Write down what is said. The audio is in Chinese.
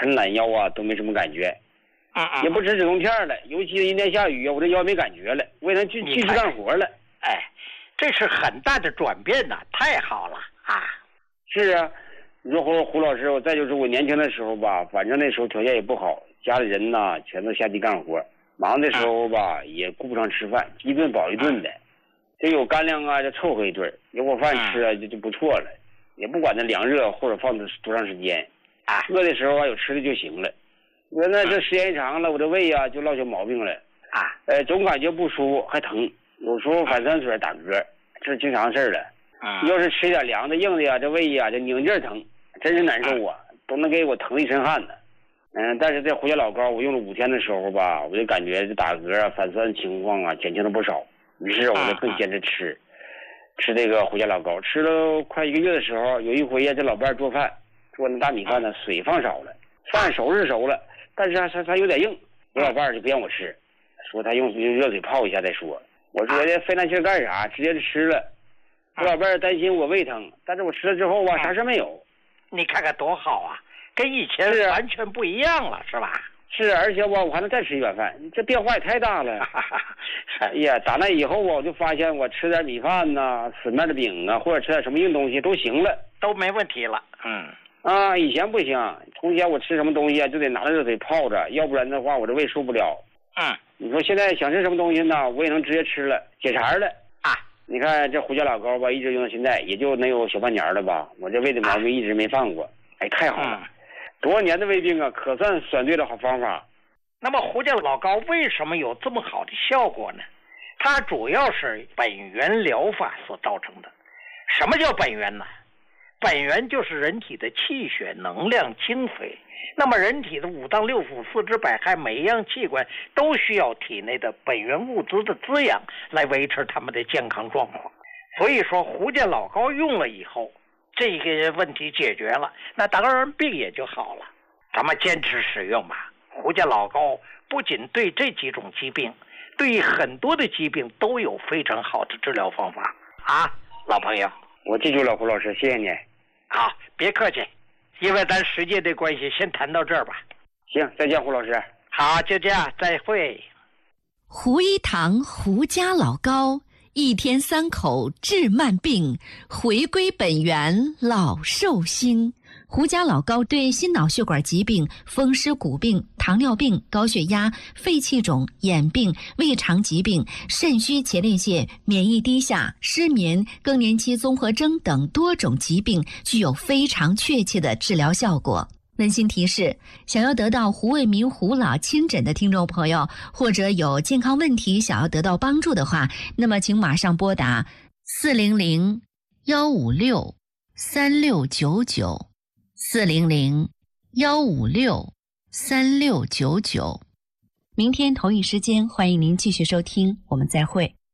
抻懒腰啊都没什么感觉，也不吃止痛片了，尤其一天下雨啊，我这腰没感觉了，我也能继续干活了。 哎，这是很大的转变呐，太好了啊！ 是啊，你说胡老师，再就是我年轻的时候吧，反正那时候条件也不好，家里人呐全都下地干活，忙的时候吧也顾不上吃饭，一顿饱一顿的，这有干粮啊就凑合一顿，有口饭吃啊就不错了，也不管它凉热或者放多长时间，饿的时候啊有吃的就行了。我说那这时间一长了，我这胃啊就落下毛病了总感觉不舒服还疼，有时候反酸水打嗝，这是经常事了。要是吃点凉的硬的呀，这胃呀就拧劲疼，真是难受啊，都能给我疼一身汗呢。但是这胡椒老膏我用了5天的时候吧，我就感觉这打嗝啊反酸情况啊减轻了不少，于是我就更坚持吃这个胡椒老膏。吃了快1个月的时候，有一回呀，这老伴做饭做那大米饭呢水放少了，饭熟是熟了，但是它有点硬，我老伴就不让我吃，说他用热水泡一下再说。我说这费那劲干啥，直接吃了。我老伴担心我胃疼，但是我吃了之后吧啥事没有。 你看看多好啊，跟以前完全不一样了，是吧？ 是，而且我还能再吃一碗饭，这变化也太大了。哎呀，打那以后我就发现我吃点米饭呐、死面的饼啊，或者吃点什么硬东西都行了， 都没问题了。 以前不行，从前我吃什么东西啊就得拿着热水泡着，要不然的话我这胃受不了。你说现在想吃什么东西呢，我也能直接吃了，解馋了。你看这胡椒老膏吧，一直用到现在，也就能有小半年了吧。我这胃的毛病一直没放过，太好了！多少年的胃病啊，可算选对了好方法。 那么胡椒老膏为什么有这么好的效果呢？它主要是本源疗法所造成的。什么叫本源呢？本源就是人体的气血、能量、精髓。那么人体的5脏6腑、4肢百骸，每一样器官都需要体内的本源物质的滋养来维持他们的健康状况。所以说胡椒老膏用了以后，这个问题解决了，那当然病也就好了。咱们坚持使用吧。胡椒老膏不仅对这几种疾病，对很多的疾病都有非常好的治疗方法老朋友。 我记住了，胡老师，谢谢你。 好，别客气。因为咱时间的关系，先谈到这儿吧。 行，再见，胡老师。 好，就这样，再会。 胡一堂胡家老膏，1天3口治慢病，回归本源老寿星。胡家老膏对心脑血管疾病、风湿骨病、糖尿病、高血压、肺气肿、眼病、胃肠疾病、肾虚前列腺、免疫低下、失眠、更年期综合征等多种疾病具有非常确切的治疗效果。温馨提示，想要得到胡卫民胡老亲诊的听众朋友，或者有健康问题想要得到帮助的话，那么请马上拨打400-156-3699，400-156-3699。明天同一时间，欢迎您继续收听，我们再会。